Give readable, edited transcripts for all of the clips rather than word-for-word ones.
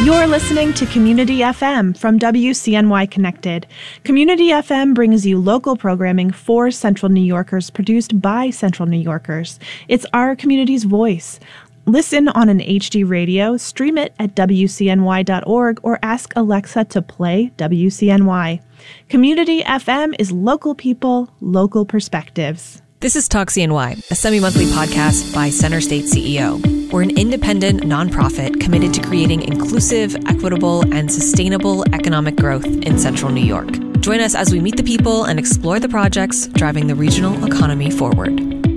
You're listening to Community FM from WCNY Connected. Community FM brings you local programming for Central New Yorkers, produced by Central New Yorkers. It's our community's voice. Listen on an HD radio, stream it at WCNY.org, or ask Alexa to play WCNY. Community FM is local people, local perspectives. This is Talk CNY, a semi-monthly podcast by Center State CEO. We're an independent nonprofit committed to creating inclusive, equitable, and sustainable economic growth in Central New York. Join us as we meet the people and explore the projects driving the regional economy forward.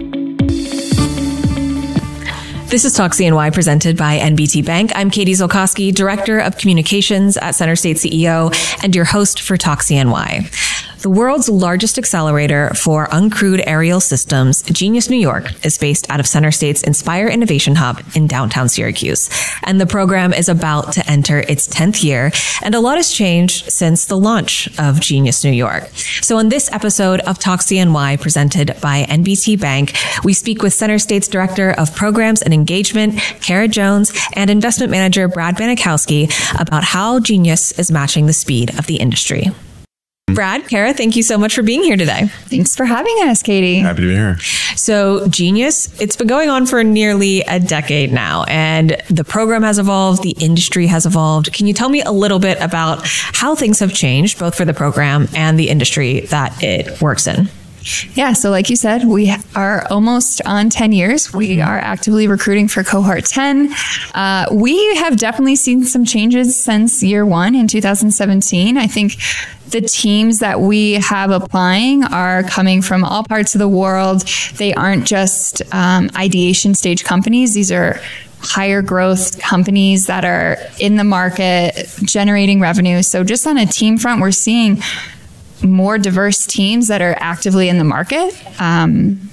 This is Talk CNY presented by NBT Bank. I'm Katie Zolkowski, Director of Communications at Center State CEO and your host for Talk CNY. The world's largest accelerator for uncrewed aerial systems, Genius New York, is based out of Center State's Inspire Innovation Hub in downtown Syracuse. And the program is about to enter its 10th year, and a lot has changed since the launch of Genius New York. So on this episode of Talk CNY presented by NBT Bank, we speak with Center State's Director of Programs and Engagement, Kara Jones, and Investment Manager Brad Banikowski about how Genius is matching the speed of the industry. Brad, Kara, thank you so much for being here today. Thanks for having us, Katie. Happy to be here. So Genius, it's been going on for nearly a decade now, and the program has evolved, the industry has evolved. Can you tell me a little bit about how things have changed, both for the program and the industry that it works in? Yeah, so like you said, we are almost on 10 years. We are actively recruiting for cohort 10. We have definitely seen some changes since year one in 2017. I think the teams that we have applying are coming from all parts of the world. They aren't just ideation stage companies. These are higher growth companies that are in the market generating revenue. So just on a team front, we're seeing more diverse teams that are actively in the market. And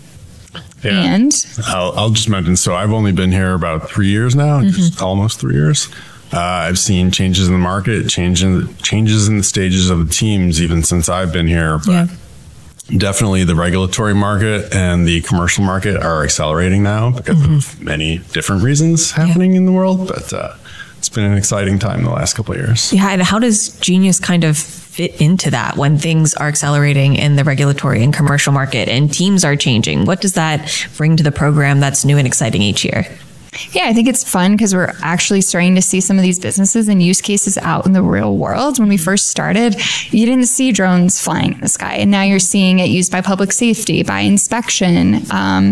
I'll just mention, so I've only been here about 3 years now, just almost 3 years. I've seen changes in the market, changes in the stages of the teams, even since I've been here. But definitely the regulatory market and the commercial market are accelerating now because of many different reasons happening in the world. But it's been an exciting time the last couple of years. Yeah, and how does Genius kind of fit into that when things are accelerating in the regulatory and commercial market and teams are changing? What does that bring to the program that's new and exciting each year? Yeah, I think it's fun because we're actually starting to see some of these businesses and use cases out in the real world. When we first started, you didn't see drones flying in the sky, and now you're seeing it used by public safety, by inspection.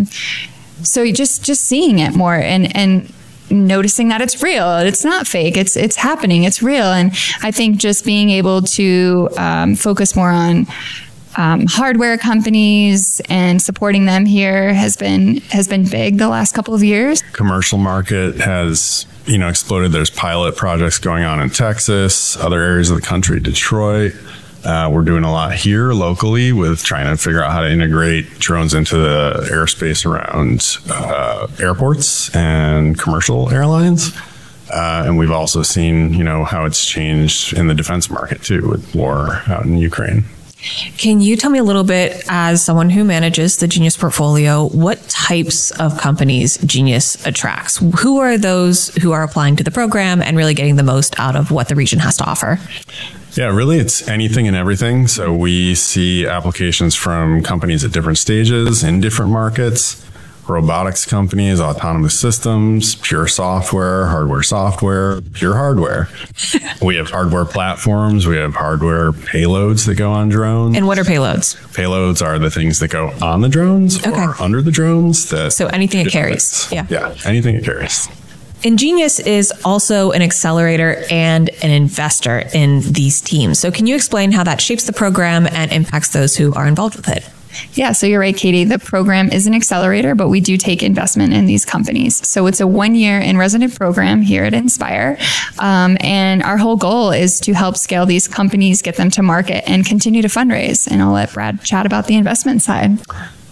So you just seeing it more and noticing that it's real. It's not fake. It's happening. It's real. And I think just being able to focus more on hardware companies and supporting them here has been big the last couple of years. Commercial market has exploded. There's pilot projects going on in Texas, other areas of the country, Detroit. We're doing a lot here locally with trying to figure out how to integrate drones into the airspace around airports and commercial airlines. And we've also seen, how it's changed in the defense market too, with war out in Ukraine. Can you tell me a little bit, as someone who manages the Genius portfolio, what types of companies Genius attracts? Who are those who are applying to the program and really getting the most out of what the region has to offer? Yeah, really, it's anything and everything. So we see applications from companies at different stages in different markets. Robotics companies, autonomous systems, pure software, pure hardware. We have hardware platforms. We have hardware payloads that go on drones. And what are payloads? Payloads are the things that go on the drones or under the drones. So anything it carries. Yeah, anything it carries. Ingenious is also an accelerator and an investor in these teams. So can you explain how that shapes the program and impacts those who are involved with it? Yeah, so you're right, Katie. The program is an accelerator, but we do take investment in these companies. So it's a 1-year in-resident program here at Inspire. And our whole goal is to help scale these companies, get them to market, and continue to fundraise. And I'll let Brad chat about the investment side.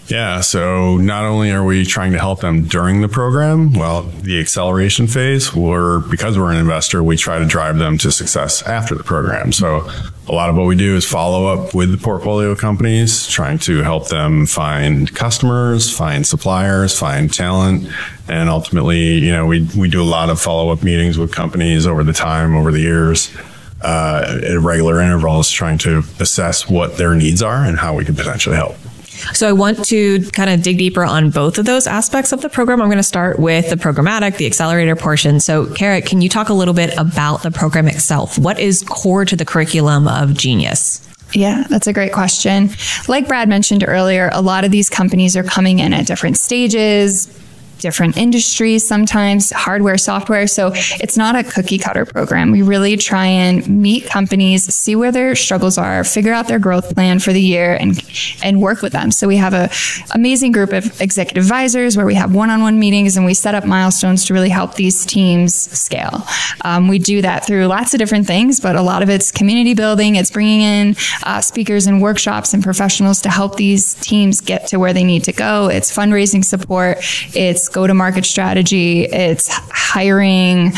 Yeah, so not only are we trying to help them during the program, well, the acceleration phase, because we're an investor, we try to drive them to success after the program. So a lot of what we do is follow up with the portfolio companies, trying to help them find customers, find suppliers, find talent. And ultimately, we do a lot of follow-up meetings with companies over the years. At regular intervals, trying to assess what their needs are and how we can potentially help. So I want to kind of dig deeper on both of those aspects of the program. I'm going to start with the programmatic, the accelerator portion. So Kara, can you talk a little bit about the program itself? What is core to the curriculum of Genius? Yeah, that's a great question. Like Brad mentioned earlier, a lot of these companies are coming in at different stages, different industries, sometimes hardware, software. So it's not a cookie cutter program. We really try and meet companies, see where their struggles are, figure out their growth plan for the year and work with them. So we have an amazing group of executive advisors where we have one-on-one meetings and we set up milestones to really help these teams scale. We do that through lots of different things, but a lot of it's community building. It's bringing in speakers and workshops and professionals to help these teams get to where they need to go. It's fundraising support. It's go-to-market strategy, it's hiring,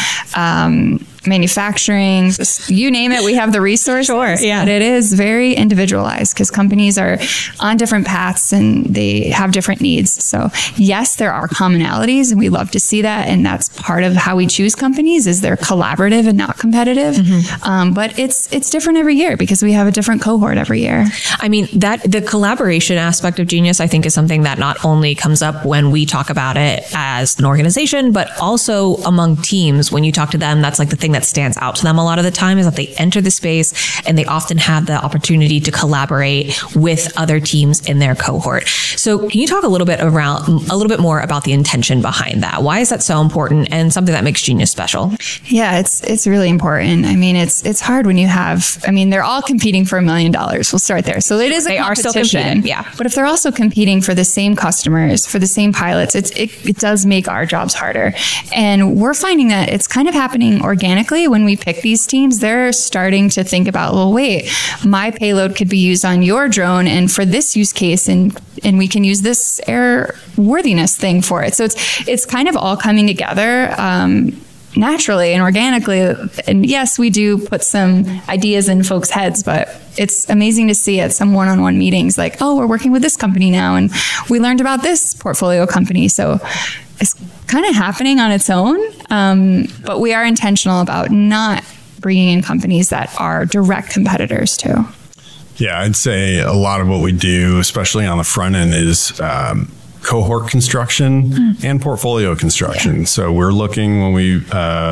manufacturing, you name it, we have the resources. Sure, yeah. But it is very individualized because companies are on different paths and they have different needs. So yes, there are commonalities and we love to see that. And that's part of how we choose companies is they're collaborative and not competitive. Mm-hmm. But it's different every year because we have a different cohort every year. I mean, the collaboration aspect of Genius, I think, is something that not only comes up when we talk about it as an organization, but also among teams. When you talk to them, that's like the thing that stands out to them a lot of the time is that they enter the space and they often have the opportunity to collaborate with other teams in their cohort. So can you talk a little bit more about the intention behind that? Why is that so important and something that makes Genius special? Yeah, it's really important. I mean, it's hard when you have, they're all competing for $1 million. We'll start there. So it is a competition. They are still competing, yeah. But if they're also competing for the same customers, for the same pilots, it does make our jobs harder. And we're finding that it's kind of happening organically when we pick these teams. They're starting to think about, well, wait, my payload could be used on your drone and for this use case, and we can use this airworthiness thing for it. So it's kind of all coming together naturally and organically. And yes, we do put some ideas in folks' heads, but it's amazing to see at some one-on-one meetings like, oh, we're working with this company now, and we learned about this portfolio company. So it's kind of happening on its own, but we are intentional about not bringing in companies that are direct competitors too. Yeah, I'd say a lot of what we do, especially on the front end, is cohort construction and portfolio construction. Yeah. So we're looking when we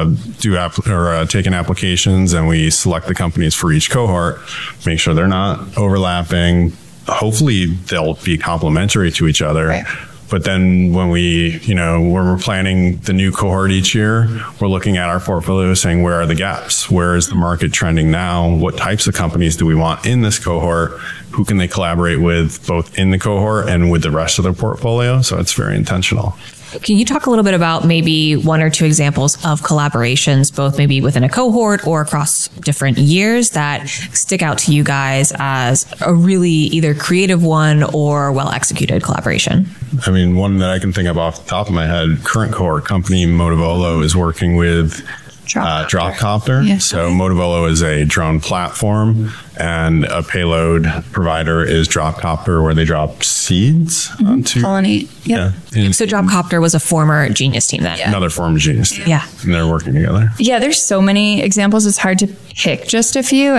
take in applications and we select the companies for each cohort, make sure they're not overlapping. Hopefully they'll be complementary to each other. Right. But then when when we're planning the new cohort each year, we're looking at our portfolio saying, where are the gaps? Where is the market trending now? What types of companies do we want in this cohort? Who can they collaborate with both in the cohort and with the rest of their portfolio? So it's very intentional. Can you talk a little bit about maybe one or two examples of collaborations, both maybe within a cohort or across different years that stick out to you guys as a really either creative one or well-executed collaboration? One that I can think of off the top of my head, current cohort company Motovolo is working with Dropcopter. Yeah. So Motovolo is a drone platform, and a payload provider is Dropcopter, where they drop seeds onto pollinate. Yep. Yeah. So Dropcopter was a former Genius team then. Yeah. Another former Genius team. Yeah. And they're working together. Yeah, there's so many examples. It's hard to pick just a few.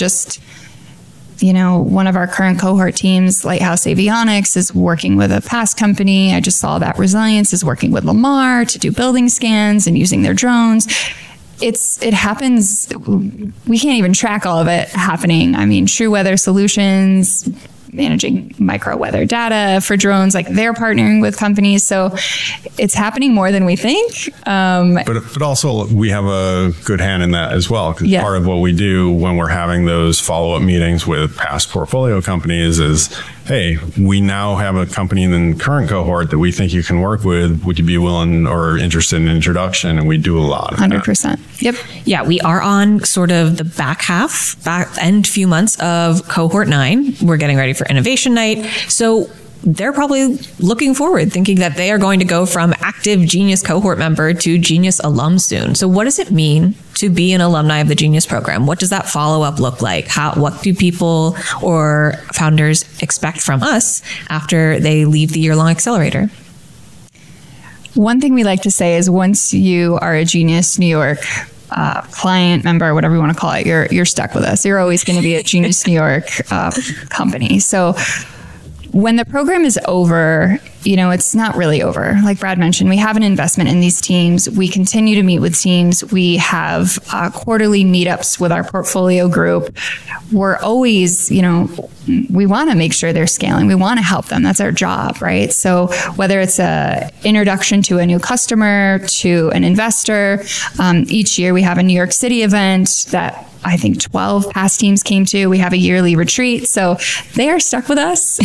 One of our current cohort teams, Lighthouse Avionics, is working with a past company. I just saw that Resilience is working with Lamar to do building scans and using their drones. It happens. We can't even track all of it happening. True Weather Solutions, managing micro weather data for drones, they're partnering with companies. So it's happening more than we think. But also we have a good hand in that as well. Because part of what we do when we're having those follow-up meetings with past portfolio companies is, hey, we now have a company in the current cohort that we think you can work with. Would you be willing or interested in introduction? And we do a lot of 100%. That. Yep. Yeah, we are on sort of the back end few months of cohort 9. We're getting ready for Innovation Night. So they're probably looking forward, thinking that they are going to go from active Genius cohort member to Genius alum soon. So what does it mean to be an alumni of the Genius program? What does that follow-up look like? What do people or founders expect from us after they leave the year-long accelerator? One thing we like to say is once you are a Genius New York client, member, whatever you want to call it, you're stuck with us. You're always going to be a Genius New York company. So when the program is over, it's not really over. Like Brad mentioned, we have an investment in these teams. We continue to meet with teams. We have quarterly meetups with our portfolio group. We're always, we want to make sure they're scaling. We want to help them. That's our job, right? So whether it's a introduction to a new customer, to an investor, each year we have a New York City event that I think 12 past teams came to. We have a yearly retreat. So they are stuck with us.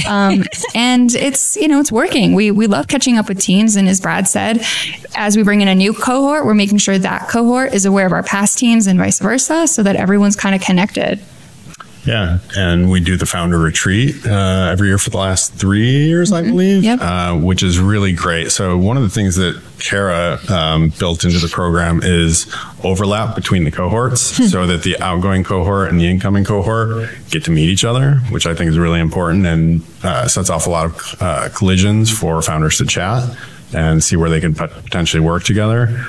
And it's working. We love catching up with teams. And as Brad said, as we bring in a new cohort, we're making sure that cohort is aware of our past teams and vice versa so that everyone's kind of connected. Yeah, and we do the founder retreat every year for the last 3 years, I believe, which is really great. So one of the things that Kara built into the program is overlap between the cohorts so that the outgoing cohort and the incoming cohort get to meet each other, which I think is really important and sets off a lot of collisions for founders to chat and see where they can potentially work together.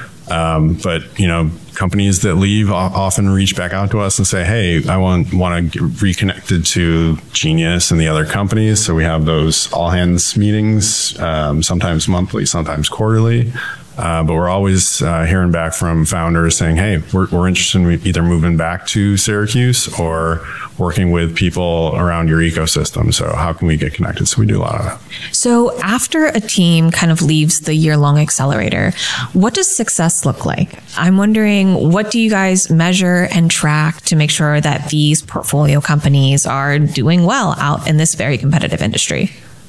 But companies that leave often reach back out to us and say, "Hey, I want to get reconnected to Genius and the other companies." So we have those all hands meetings, sometimes monthly, sometimes quarterly. But we're always hearing back from founders saying, "Hey, we're interested in either moving back to Syracuse or working with people around your ecosystem. So how can we get connected?" So we do a lot of that. So after a team kind of leaves the year-long accelerator, what does success look like? I'm wondering, what do you guys measure and track to make sure that these portfolio companies are doing well out in this very competitive industry?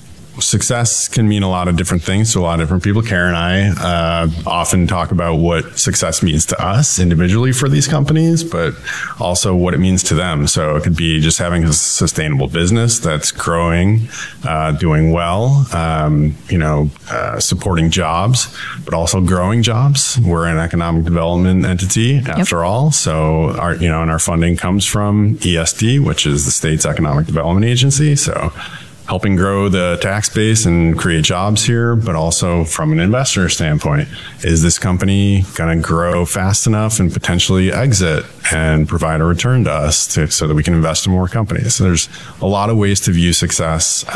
Success can mean a lot of different things to a lot of different people. Karen and I often talk about what success means to us individually for these companies, but also what it means to them. So it could be just having a sustainable business that's growing, doing well, supporting jobs, but also growing jobs. We're an economic development entity after all. So our funding comes from ESD, which is the state's economic development agency. So helping grow the tax base and create jobs here, but also from an investor standpoint, is this company going to grow fast enough and potentially exit and provide a return to us so that we can invest in more companies? So there's a lot of ways to view success.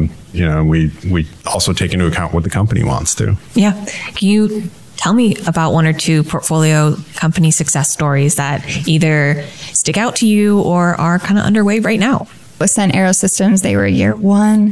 We also take into account what the company wants to. Yeah. Can you tell me about one or two portfolio company success stories that either stick out to you or are kind of underway right now? Ascent Aerosystems, they were year one,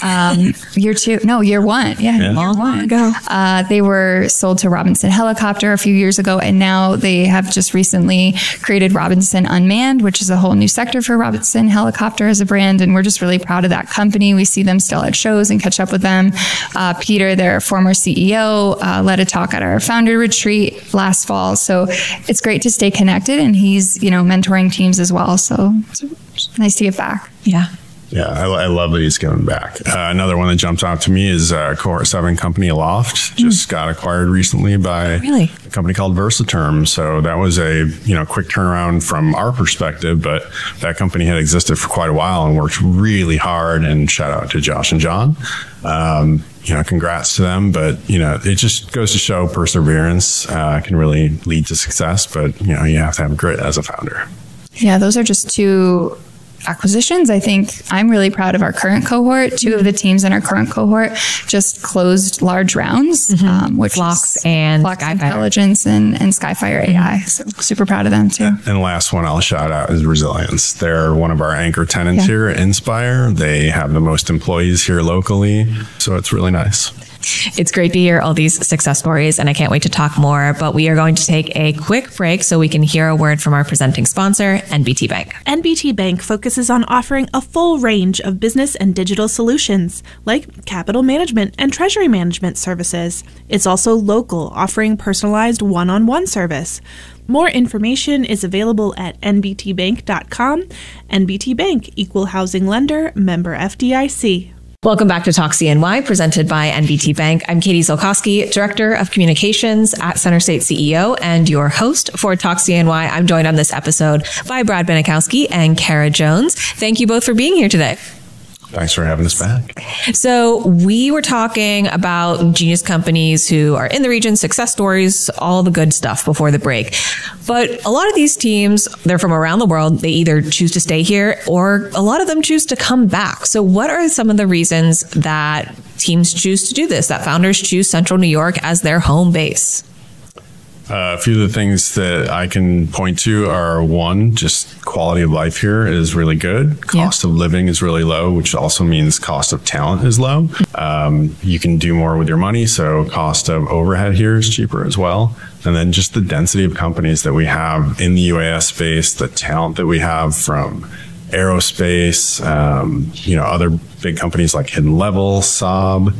year one. Yeah. Long ago. They were sold to Robinson Helicopter a few years ago, and now they have just recently created Robinson Unmanned, which is a whole new sector for Robinson Helicopter as a brand, and we're just really proud of that company. We see them still at shows and catch up with them. Peter, their former CEO, led a talk at our founder retreat last fall, so it's great to stay connected, and he's mentoring teams as well, so it's nice to get back. Yeah. Yeah, I love that he's giving back. Another one that jumps out to me is Cohort 7 company Aloft. Just got acquired recently by a company called Versaterm. So that was a quick turnaround from our perspective, but that company had existed for quite a while and worked really hard. And shout out to Josh and John. Congrats to them. But it just goes to show perseverance can really lead to success. But you have to have grit as a founder. Yeah, those are just two acquisitions. I think I'm really proud of our current cohort. Two of the teams in our current cohort just closed large rounds, which Phlox and Phlox Intelligence and Skyfire AI. So super proud of them too. And the last one I'll shout out is Resilience. They're one of our anchor tenants here at Inspire. They have the most employees here locally. So it's really nice. It's great to hear all these success stories, and I can't wait to talk more, but we are going to take a quick break so we can hear a word from our presenting sponsor, NBT Bank. NBT Bank focuses on offering a full range of business and digital solutions, like capital management and treasury management services. It's also local, offering personalized one-on-one service. More information is available at nbtbank.com. NBT Bank, Equal Housing Lender, member FDIC. Welcome back to Talk CNY, presented by NBT Bank. I'm Katie Ziolkowski, Director of Communications at Center State CEO and your host for Talk CNY. I'm joined on this episode by Brad Benikowski and Kara Jones. Thank you both for being here today. Thanks for having us back. So we were talking about genius companies who are in the region, success stories, all the good stuff before the break. But a lot of these teams, they're from around the world. They either choose to stay here or a lot of them choose to come back. So what are some of the reasons that teams choose to do this, that founders choose Central New York as their home base? A few of the things that I can point to are, one, just quality of life here is really good. Cost of living is really low, which also means cost of talent is low. You can do more with your money, so cost of overhead here is cheaper as well. And then just the density of companies that we have in the UAS space, the talent that we have from aerospace, other big companies like Hidden Level, Saab,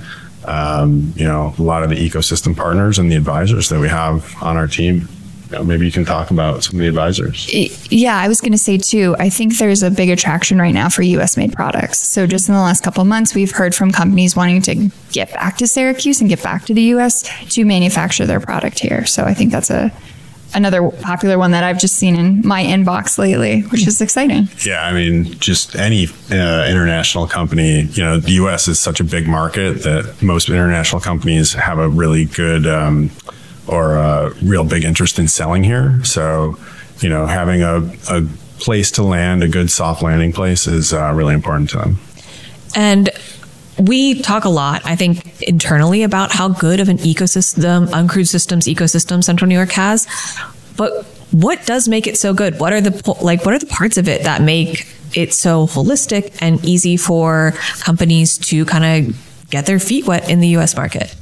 a lot of the ecosystem partners and the advisors that we have on our team. Maybe you can talk about some of the advisors. Yeah, I was going to say too, I think there's a big attraction right now for US made products. So just in the last couple of months, we've heard from companies wanting to get back to Syracuse and get back to the US to manufacture their product here. So I think that's another popular one that I've just seen in my inbox lately, which is exciting. Yeah, I mean, just any international company, the U.S. is such a big market that most international companies have a really good or a real big interest in selling here. So, having a place to land, a good soft landing place is really important to them. And we talk a lot, I think, internally about how good of an ecosystem, uncrewed systems ecosystem Central New York has. But what does make it so good? What are the parts of it that make it so holistic and easy for companies to kind of get their feet wet in the U.S. market?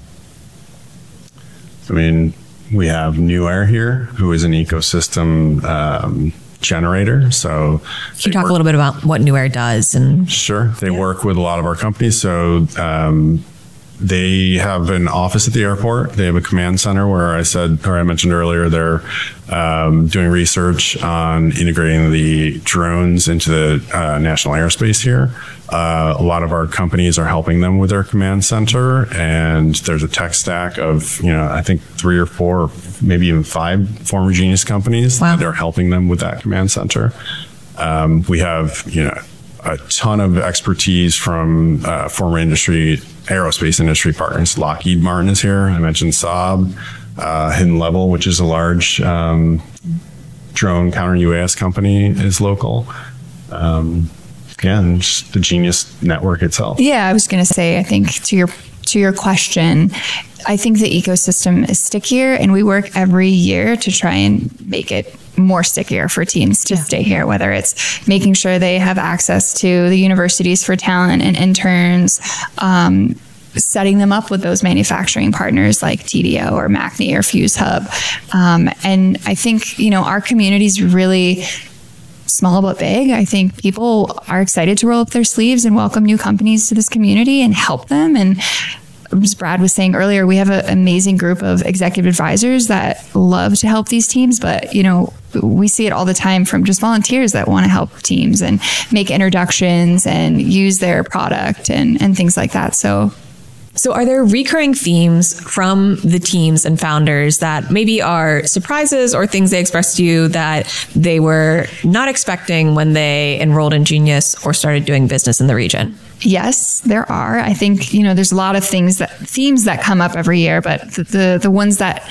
I mean, we have New Air here, who is an ecosystem generator. So can you talk a little bit about what New Air does? And sure. They work with a lot of our companies. So they have an office at the airport. They have a command center where I mentioned earlier, they're doing research on integrating the drones into the national airspace here. A lot of our companies are helping them with their command center, and there's a tech stack of, I think 3 or 4, maybe even 5 former Genius companies that are helping them with that command center. We have, a ton of expertise from former aerospace industry partners. Lockheed Martin is here. I mentioned Saab, Hidden Level, which is a large drone counter UAS company, is local. And just the Genius network itself. Yeah, I was going to say, I think to your question, I think the ecosystem is stickier, and we work every year to try and make it more stickier for teams to stay here, whether it's making sure they have access to the universities for talent and interns, setting them up with those manufacturing partners like TDO or MACNY or Fuse Hub. And I think, our community is really small but big. I think people are excited to roll up their sleeves and welcome new companies to this community and help them. And as Brad was saying earlier, we have an amazing group of executive advisors that love to help these teams, but we see it all the time from just volunteers that want to help teams and make introductions and use their product and things like that. So are there recurring themes from the teams and founders that maybe are surprises or things they expressed to you that they were not expecting when they enrolled in Genius or started doing business in the region? Yes, there are. I think, there's a lot of themes that come up every year, but the ones that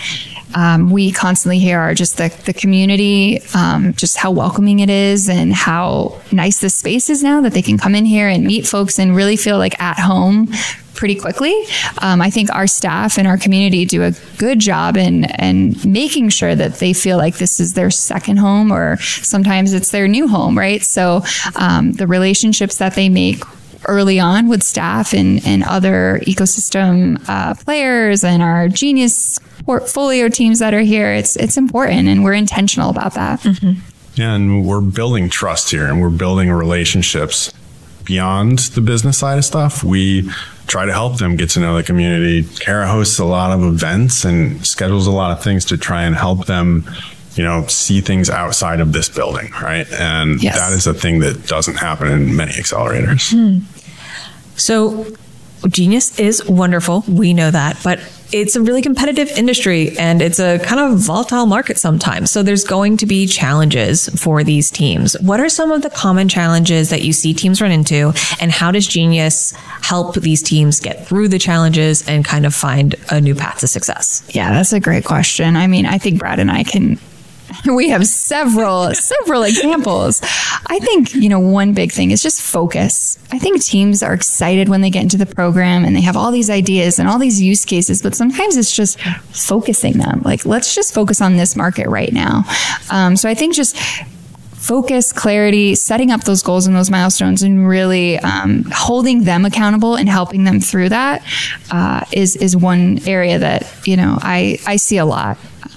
we constantly hear are just the community, just how welcoming it is and how nice this space is now that they can come in here and meet folks and really feel like at home pretty quickly. I think our staff and our community do a good job in making sure that they feel like this is their second home, or sometimes it's their new home, right? So the relationships that they make early on with staff and other ecosystem players and our Genius portfolio teams that are here, it's important, and we're intentional about that. Mm-hmm. Yeah, and we're building trust here, and we're building relationships beyond the business side of stuff. We try to help them get to know the community. Kara hosts a lot of events and schedules a lot of things to try and help them, see things outside of this building, right? And that is a thing that doesn't happen in many accelerators. So Genius is wonderful. We know that, but it's a really competitive industry and it's a kind of volatile market sometimes. So there's going to be challenges for these teams. What are some of the common challenges that you see teams run into, and how does Genius help these teams get through the challenges and kind of find a new path to success? Yeah, that's a great question. I mean, I think Brad and I we have several examples. I think, one big thing is just focus. I think teams are excited when they get into the program and they have all these ideas and all these use cases, but sometimes it's just focusing them. Like, let's just focus on this market right now. So I think just focus, clarity, setting up those goals and those milestones, and really holding them accountable and helping them through that is one area that, I see a lot.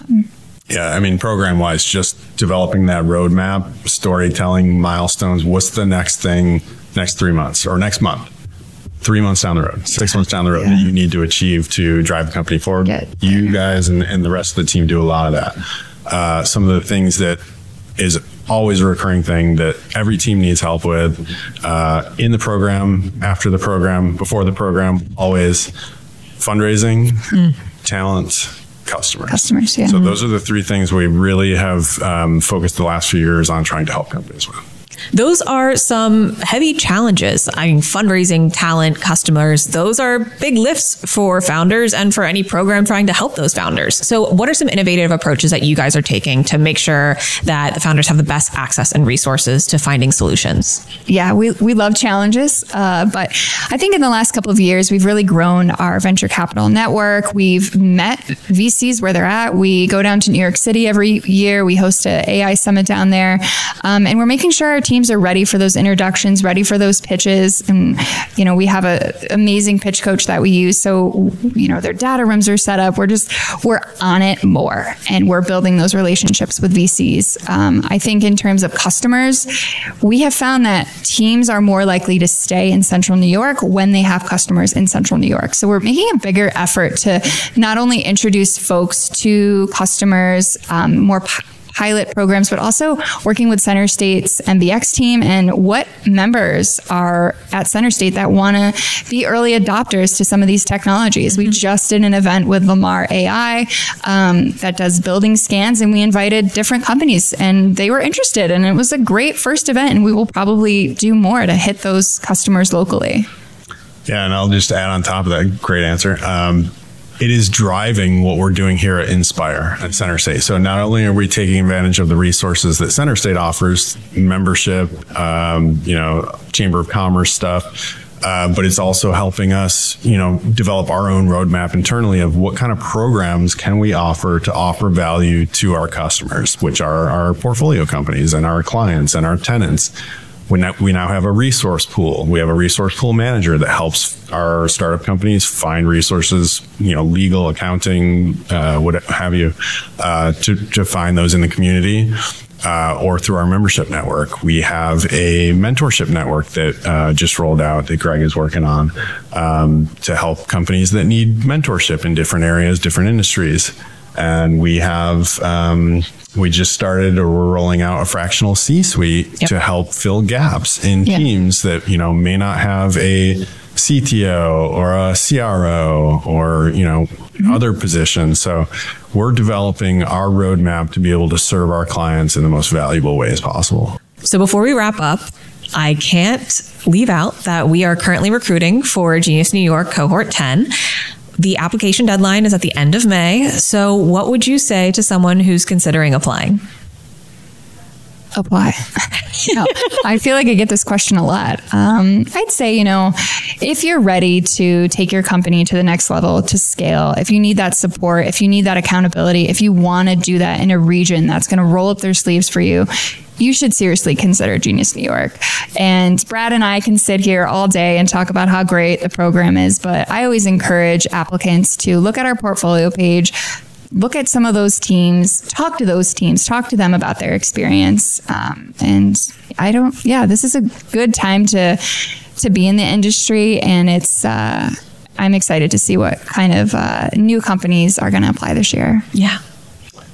Yeah, I mean, program-wise, just developing that roadmap, storytelling, milestones. What's the next thing, next 3 months or next month? 3 months down the road, 6 months down the road that you need to achieve to drive the company forward. You guys and the rest of the team do a lot of that. Some of the things that is always a recurring thing that every team needs help with in the program, after the program, before the program, always fundraising, talent, customers. Yeah. So those are the three things we really have focused the last few years on trying to help companies with. Those are some heavy challenges. I mean, fundraising, talent, customers, those are big lifts for founders and for any program trying to help those founders. So what are some innovative approaches that you guys are taking to make sure that the founders have the best access and resources to finding solutions? Yeah, we love challenges, but I think in the last couple of years, we've really grown our venture capital network. We've met VCs where they're at. We go down to New York City every year. We host an AI summit down there, and we're making sure our teams are ready for those introductions, ready for those pitches. And, we have an amazing pitch coach that we use. So, their data rooms are set up. We're on it more, and we're building those relationships with VCs. I think in terms of customers, we have found that teams are more likely to stay in Central New York when they have customers in Central New York. So we're making a bigger effort to not only introduce folks to customers, more pilot programs, but also working with Center State's MBX team and what members are at Center State that want to be early adopters to some of these technologies. We just did an event with Lamar AI that does building scans, and we invited different companies and they were interested, and it was a great first event, and we will probably do more to hit those customers locally. Yeah, and I'll just add on top of that, great answer. It is driving what we're doing here at Inspire at Center State. So not only are we taking advantage of the resources that Center State offers, membership, Chamber of Commerce stuff, but it's also helping us, develop our own roadmap internally of what kind of programs can we offer to offer value to our customers, which are our portfolio companies and our clients and our tenants. We now have a resource pool. We have a resource pool manager that helps our startup companies find resources, legal, accounting, what have you, to find those in the community. Or through our membership network. We have a mentorship network that just rolled out that Greg is working on to help companies that need mentorship in different areas, different industries. And we have, we just started, or we're rolling out a fractional C-suite to help fill gaps in teams that, may not have a CTO or a CRO or, other positions. So we're developing our roadmap to be able to serve our clients in the most valuable ways possible. So before we wrap up, I can't leave out that we are currently recruiting for Genius New York Cohort 10. The application deadline is at the end of May. So what would you say to someone who's considering applying? Apply. No, I feel like I get this question a lot. I'd say, if you're ready to take your company to the next level, to scale, if you need that support, if you need that accountability, if you want to do that in a region that's going to roll up their sleeves for you, you should seriously consider Genius New York. And Brad and I can sit here all day and talk about how great the program is, but I always encourage applicants to look at our portfolio page, look at some of those teams, talk to those teams, talk to them about their experience. And this is a good time to be in the industry. And it's, I'm excited to see what kind of new companies are going to apply this year. Yeah.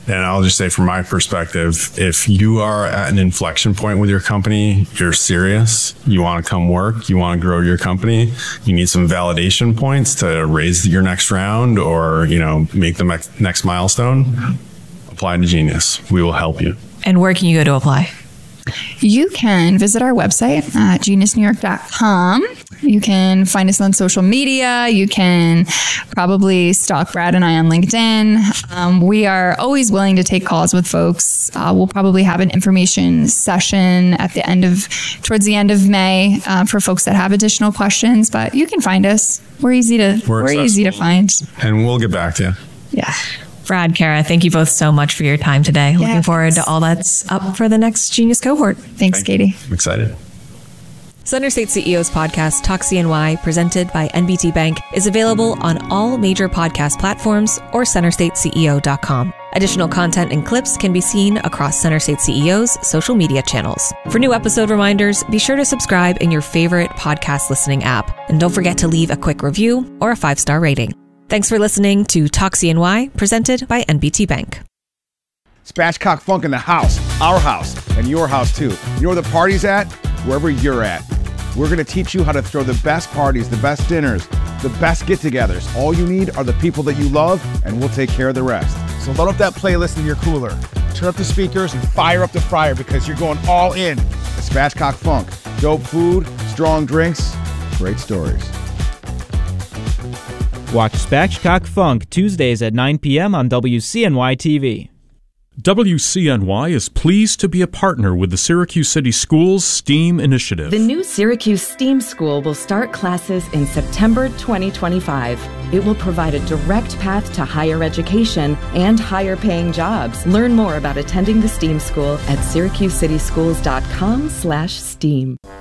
And I'll just say from my perspective, if you are at an inflection point with your company, you're serious, you want to come work, you want to grow your company, you need some validation points to raise your next round or, make the next milestone, apply to Genius. We will help you. And where can you go to apply? You can visit our website at geniusnewyork.com. You can find us on social media. You can probably stalk Brad and I on LinkedIn. We are always willing to take calls with folks. We'll probably have an information session towards the end of May for folks that have additional questions. But you can find us. We're easy to find. And we'll get back to you. Yeah. Brad, Kara, thank you both so much for your time today. Yeah, looking forward to all that's up for the next Genius cohort. Thanks, Katie. I'm excited. Center State CEO's podcast, Talk CNY, presented by NBT Bank, is available on all major podcast platforms or centerstateceo.com. Additional content and clips can be seen across Center State CEO's social media channels. For new episode reminders, be sure to subscribe in your favorite podcast listening app. And don't forget to leave a quick review or a 5-star rating. Thanks for listening to Talk CNY, presented by NBT Bank. Spatchcock Funk in the house, our house, and your house too. You know where the party's at? Wherever you're at. We're going to teach you how to throw the best parties, the best dinners, the best get-togethers. All you need are the people that you love, and we'll take care of the rest. So load up that playlist in your cooler, turn up the speakers, and fire up the fryer because you're going all in. The Spatchcock Funk. Dope food, strong drinks, great stories. Watch Spatchcock Funk Tuesdays at 9 p.m. on WCNY TV. WCNY is pleased to be a partner with the Syracuse City Schools STEAM initiative. The new Syracuse STEAM School will start classes in September 2025. It will provide a direct path to higher education and higher paying jobs. Learn more about attending the STEAM School at SyracuseCitySchools.com/STEAM.